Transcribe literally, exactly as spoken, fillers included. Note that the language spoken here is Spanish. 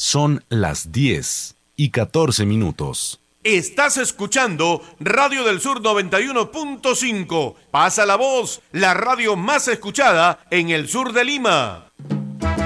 Son las diez y catorce minutos. Estás escuchando Radio del Sur noventa y uno punto cinco. Pasa la voz, la radio más escuchada en el sur de Lima.